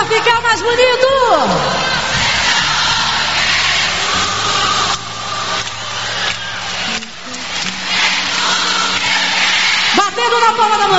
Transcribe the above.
ficar mais bonito. Batendo na palma da mão.